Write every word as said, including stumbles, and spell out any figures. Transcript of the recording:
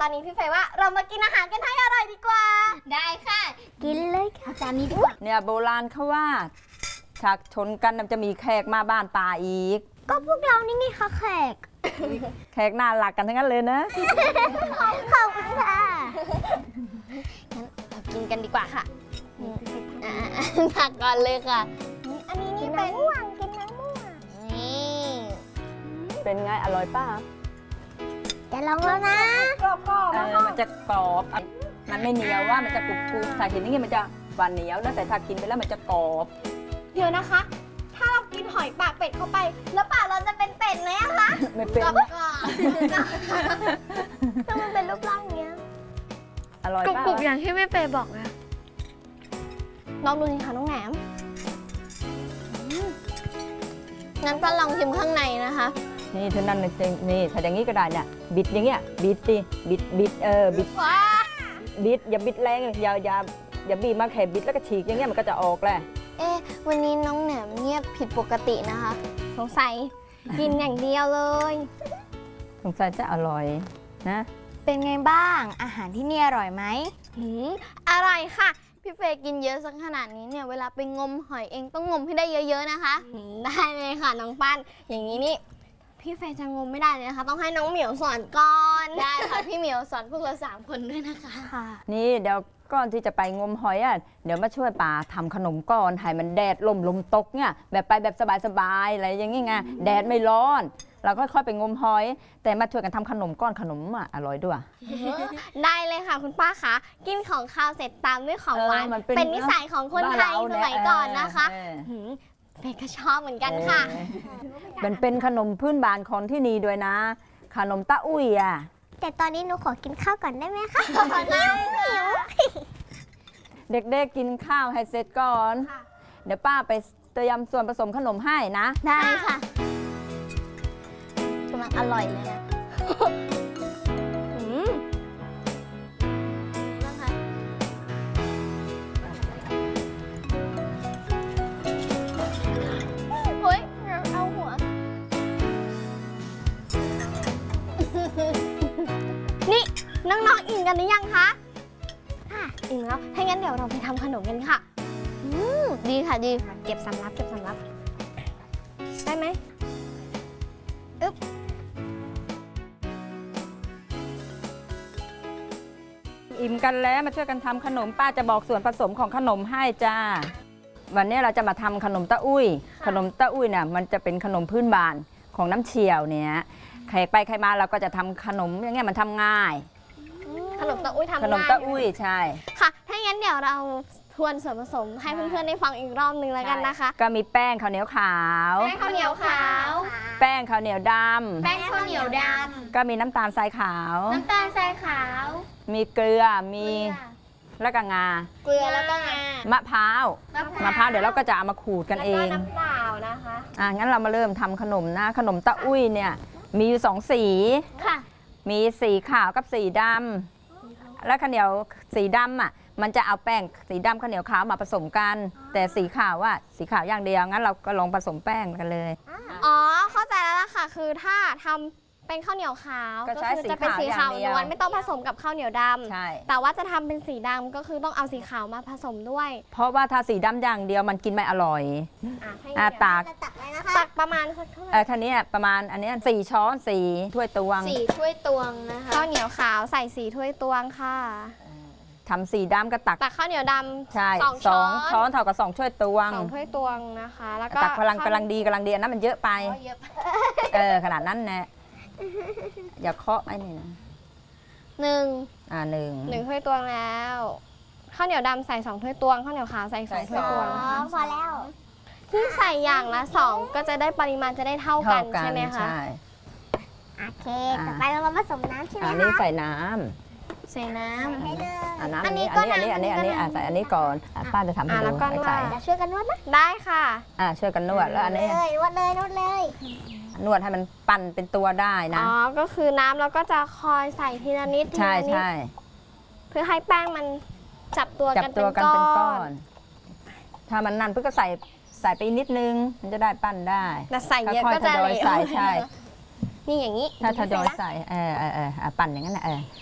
ตอนนี้พี่เฟย์ว่าเรามากินอาหารกันให้อร่อยดีกว่าได้ค่ะกินเลยค่ะจานนี้ดีกว่าเนี่ยโบราณเขาว่าฉากชนกันมันจะมีแขกมาบ้านป่าอีกก็พวกเรานี่ไงคะแขกแขกน่ารักกันทั้งนั้นเลยนะขอบคุณค่ะงั้นเรากินกันดีกว่าค่ะตักก่อนเลยค่ะอันนี้นี่เป็นม่วงกินน้ำม่วงนี่เป็นไงอร่อยป่ะจะลองแล้วนะกรอบๆเออมันจะกรอบมันไม่เหนียวว่ามันจะกรุบกรุบใส่เห็นนี่มันจะหวานเหนียวนะแต่ถ้ากินไปแล้วมันจะกรอบเดี๋ยวนะคะถ้าเรากินหอยปากเป็ดเข้าไปแล้วปากเราจะเป็นเป็ดไหมอะคะไม่เป็นถ้ามันเป็นรูปร่างเนี้ยอร่อยป่ะกรุบๆอย่างที่พี่เฟย์บอกนะลองดูสิคะน้องแหนมงั้นก็ลองชิมข้างในนะคะนี่เท่านั้นจริงนี่ถ้าอย่างนี้ก็ได้เนี่ยบิดอย่างเงี้ยบิดดิบิดบิดเออบิดบิดอย่าบิดแรงอย่าอย่าอย่าบีบมาแค่บิดแล้วก็ฉีกอย่างเงี้ยมันก็จะออกแหละเอ๊ะวันนี้น้องแหนมเงียบผิดปกตินะคะสงสัยกินอย่างเดียวเลยสงสัยจะอร่อยนะเป็นไงบ้างอาหารที่นี่อร่อยไหมหืมอร่อยค่ะพี่เฟย์กินเยอะสักขนาดนี้เนี่ยเวลาไปงมหอยเองต้องงมให้ได้เยอะๆนะคะได้เลยค่ะน้องปั้นอย่างนี้นี่พี่เฟย์จะงมไม่ได้เลยนะคะต้องให้น้องเหมียวสอนก่อนได้ค่ะพี่เหมียวสอนพวกเราสามคนด้วยนะคะค่ะนี่เดี๋ยวก่อนที่จะไปงมหอยอ่ะเดี๋ยวมาช่วยป่าทำขนมก่อนให้มันแดดลมลมตกเนี่ยแบบไปแบบสบายๆอะไรอย่างงี้ไงแดดไม่ร้อนเราค่อยๆไปงมหอยแต่มาช่วยกันทำขนมก้อนขนมอ่ะอร่อยด้วยได้เลยค่ะคุณป้าคะกินของข้าวเสร็จตามด้วยของหวานเป็นนิสัยของคนไทยสมัยก่อนนะคะเฟย์ก็ชอบเหมือนกันค่ะมันเป็นขนมพื้นบ้านของที่นี่ด้วยนะขนมตะอุ้ยอ่ะแต่ตอนนี้หนูขอกินข้าวก่อนได้ไหมคะหิวเด็กๆกินข้าวให้เสร็จก่อนเดี๋ยวป้าไปเตรียมส่วนผสมขนมให้นะได้ค่ะกำลังอร่อยเลยอะเฮ้ยเอาหัวนี่น้องๆอิ่มกันหรือยังคะค่ะอิ่มแล้วถ้างั้นเดี๋ยวเราไปทำขนมกันค่ะอืมดีค่ะดีเก็บสำรับเก็บสำรับได้ไหมอึ๊บอิ่มกันแล้วมาช่วยกันทำขนมป้าจะบอกส่วนผสมของขนมให้จ้าวันนี้เราจะมาทำขนมตะอุ้ยขนมตะอุ้ยเนี่ยมันจะเป็นขนมพื้นบ้านของน้ำเชี่ยวเนี่ยใครไปใครมาเราก็จะทำขนมอย่างเงี้ยมันทำง่ายขนมตะอุ้ยทำง่ายขนมตะอุ้ยใช่ค่ะถ้างั้นเดี๋ยวเราทวนส่วนผสมให้เพื่อนๆได้ฟังอีกรอบนึงแล้วกันนะคะก็มีแป้งข้าวเหนียวขาวแป้งข้าวเหนียวขาวแป้งข้าวเหนียวดำแป้งข้าวเหนียวดำก็มีน้ำตาลทรายขาวน้ำตาลทรายขาวมีเกลือมีแล้วก็งาเกลือแล้วก็งามะพร้าวมะพร้าวเดี๋ยวเราก็จะเอามาขูดกันเองน้ำเปล่านะคะอ่ะงั้นเรามาเริ่มทำขนมนะขนมตะอุ้ยเนี่ยมีอยู่สองสีค่ะมีสีขาวกับสีดำแล้วข้าวเหนียวสีดำอ่ะมันจะเอาแป้งสีดำข้าวเหนียวขาวมาผสมกันแต่สีขาวว่าสีขาวอย่างเดียวงั้นเราก็ลองผสมแป้งกันเลยอ๋อเข้าใจแล้วล่ะค่ะคือถ้าทำเป็นข้าวเหนียวขาวก็คือจะเป็นสีขาวล้วนไม่ต้องผสมกับข้าวเหนียวดำแต่ว่าจะทำเป็นสีดำก็คือต้องเอาสีขาวมาผสมด้วยเพราะว่าถ้าสีดำอย่างเดียวมันกินไม่อร่อยอ่ะตักตักประมาณสักเท่าไหร่เออคันนี้ประมาณอันนี้สี่ช้อนสี่ถ้วยตวงสี่ถ้วยตวงนะคะข้าวเหนียวขาวใส่สี่ถ้วยตวงค่ะทำสีดำก็ตักตักข้าวเหนียวดำใช่สองช้อนเท่ากับสองถ้วยตวงสองถ้วยตวงนะคะแล้วก็ตักพลังกำลังดีกำลังดีนั้นมันเยอะไปเออขนาดนั้นแน่อย่าเคาะไอ้นี่นะหนึ่งอ่าหนึ่งหนึ่งถ้วยตวงแล้วข้าวเหนียวดำใส่สองถ้วยตวงข้าวเหนียวขาวใส่สองถ้วยตวงพอแล้วที่ใส่อย่างละสองก็จะได้ปริมาณจะได้เท่ากันใช่ไหมคะโอเคต่อไปเรามาผสมน้ำใช่ไหมคะอันนี้ใส่น้ำใส่น้ำอันนี้อันนี้อันนี้อันนี้อันนี้ใส่อันนี้ก่อนป้าจะทำให้ดูใส่ช่วยกันนวดนะได้ค่ะอ่าช่วยกันนวดแล้วอันนี้นวดเลยนวดเลยนวดให้มันปั่นเป็นตัวได้นะอ๋อก็คือน้ำเราก็จะคอยใส่ทีละนิดทีละนิดเพื่อให้แป้งมันจับตัวกันเป็นก้อนถ้ามันนั่นเพื่อก็ใส่ใส่ไปนิดนึงมันจะได้ปั้นได้แต่ใส่เยอะก็จะใส่ใช่นี่อย่างนี้ถ้าทยอยใส่เออเออเออปั่นอย่างนั้นแหละเออ